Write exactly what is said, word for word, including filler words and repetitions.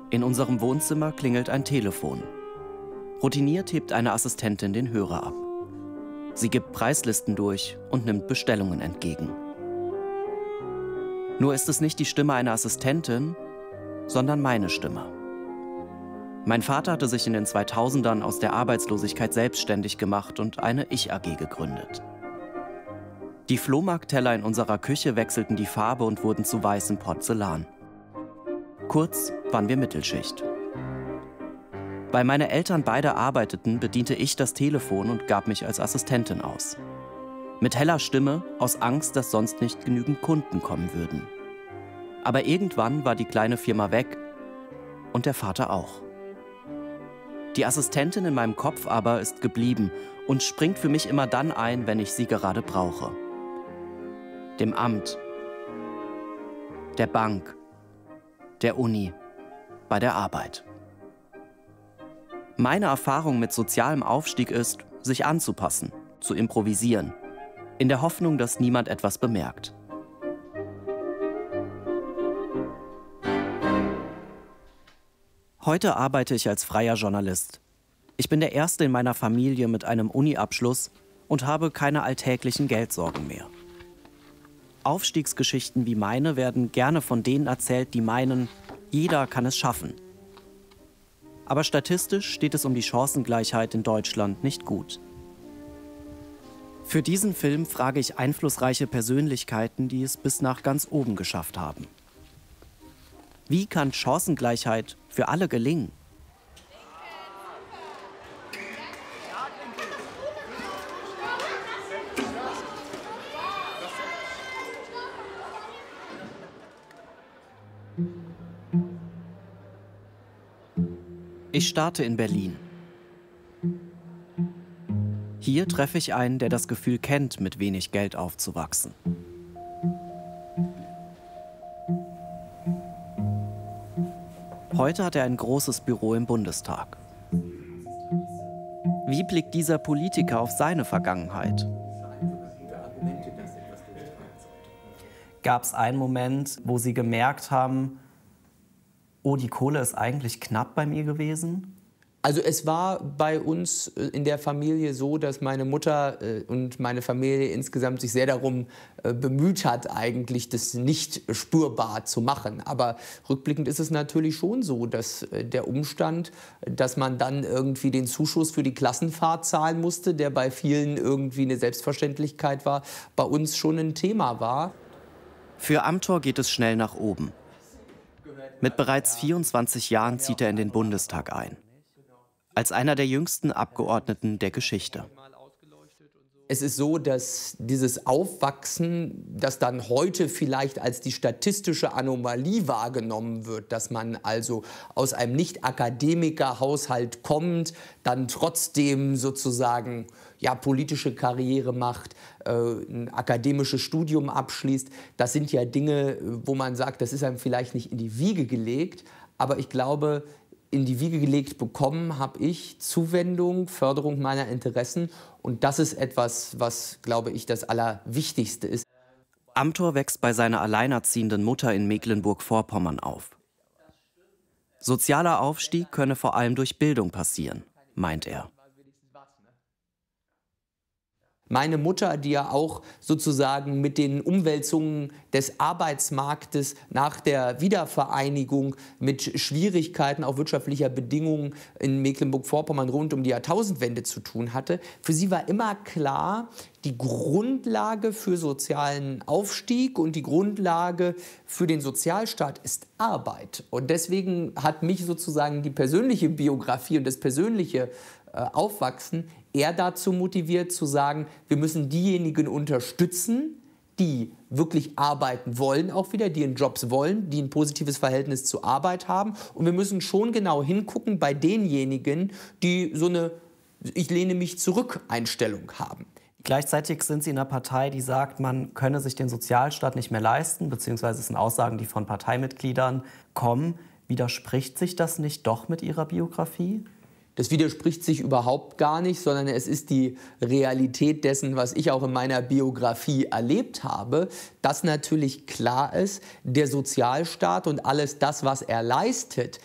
In unserem Wohnzimmer klingelt ein Telefon. Routiniert hebt eine Assistentin den Hörer ab. Sie gibt Preislisten durch und nimmt Bestellungen entgegen. Nur ist es nicht die Stimme einer Assistentin, sondern meine Stimme. Mein Vater hatte sich in den zweitausendern aus der Arbeitslosigkeit selbstständig gemacht und eine Ich-A G gegründet. Die Flohmarktteller in unserer Küche wechselten die Farbe und wurden zu weißem Porzellan. Kurz waren wir Mittelschicht. Weil meine Eltern beide arbeiteten, bediente ich das Telefon und gab mich als Assistentin aus. Mit heller Stimme, aus Angst, dass sonst nicht genügend Kunden kommen würden. Aber irgendwann war die kleine Firma weg und der Vater auch. Die Assistentin in meinem Kopf aber ist geblieben und springt für mich immer dann ein, wenn ich sie gerade brauche. Dem Amt, der Bank, der Uni, bei der Arbeit. Meine Erfahrung mit sozialem Aufstieg ist, sich anzupassen, zu improvisieren, in der Hoffnung, dass niemand etwas bemerkt. Heute arbeite ich als freier Journalist. Ich bin der Erste in meiner Familie mit einem Uni-Abschluss und habe keine alltäglichen Geldsorgen mehr. Aufstiegsgeschichten wie meine werden gerne von denen erzählt, die meinen, jeder kann es schaffen. Aber statistisch steht es um die Chancengleichheit in Deutschland nicht gut. Für diesen Film frage ich einflussreiche Persönlichkeiten, die es bis nach ganz oben geschafft haben. Wie kann Chancengleichheit für alle gelingen? Ich starte in Berlin. Hier treffe ich einen, der das Gefühl kennt, mit wenig Geld aufzuwachsen. Heute hat er ein großes Büro im Bundestag. Wie blickt dieser Politiker auf seine Vergangenheit? Gab es einen Moment, wo Sie gemerkt haben, oh, die Kohle ist eigentlich knapp bei mir gewesen? Also es war bei uns in der Familie so, dass meine Mutter und meine Familie insgesamt sich sehr darum bemüht hat, eigentlich das nicht spürbar zu machen. Aber rückblickend ist es natürlich schon so, dass der Umstand, dass man dann irgendwie den Zuschuss für die Klassenfahrt zahlen musste, der bei vielen irgendwie eine Selbstverständlichkeit war, bei uns schon ein Thema war. Für Amthor geht es schnell nach oben. Mit bereits vierundzwanzig Jahren zieht er in den Bundestag ein. Als einer der jüngsten Abgeordneten der Geschichte. Es ist so, dass dieses Aufwachsen, das dann heute vielleicht als die statistische Anomalie wahrgenommen wird, dass man also aus einem Nicht-Akademiker-Haushalt kommt, dann trotzdem sozusagen ja, politische Karriere macht, äh, ein akademisches Studium abschließt, das sind ja Dinge, wo man sagt, das ist einem vielleicht nicht in die Wiege gelegt, aber ich glaube, in die Wiege gelegt bekommen habe ich Zuwendung, Förderung meiner Interessen. Und das ist etwas, was, glaube ich, das Allerwichtigste ist. Amthor wächst bei seiner alleinerziehenden Mutter in Mecklenburg-Vorpommern auf. Sozialer Aufstieg könne vor allem durch Bildung passieren, meint er. Meine Mutter, die ja auch sozusagen mit den Umwälzungen des Arbeitsmarktes nach der Wiedervereinigung mit Schwierigkeiten auch wirtschaftlicher Bedingungen in Mecklenburg-Vorpommern rund um die Jahrtausendwende zu tun hatte, für sie war immer klar, die Grundlage für sozialen Aufstieg und die Grundlage für den Sozialstaat ist Arbeit. Und deswegen hat mich sozusagen die persönliche Biografie und das persönliche äh, Aufwachsen eher dazu motiviert zu sagen, wir müssen diejenigen unterstützen, die wirklich arbeiten wollen, auch wieder, die in Jobs wollen, die ein positives Verhältnis zur Arbeit haben. Und wir müssen schon genau hingucken bei denjenigen, die so eine Ich lehne mich zurück Einstellung haben. Gleichzeitig sind Sie in einer Partei, die sagt, man könne sich den Sozialstaat nicht mehr leisten, beziehungsweise es sind Aussagen, die von Parteimitgliedern kommen. Widerspricht sich das nicht doch mit Ihrer Biografie? Das widerspricht sich überhaupt gar nicht, sondern es ist die Realität dessen, was ich auch in meiner Biografie erlebt habe, dass natürlich klar ist, der Sozialstaat und alles das, was er leistet,